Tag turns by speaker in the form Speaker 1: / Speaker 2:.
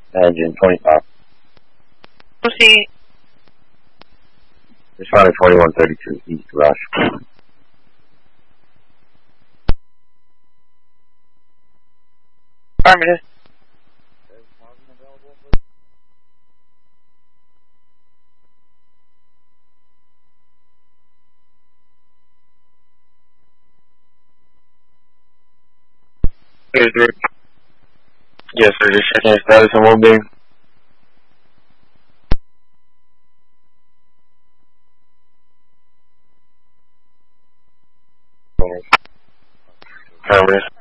Speaker 1: Engine 25.
Speaker 2: Proceed.
Speaker 1: Responding 2132 East Rush.
Speaker 2: Affirmative.
Speaker 3: Yes, sir. Just checking your status and will be. Affirmative.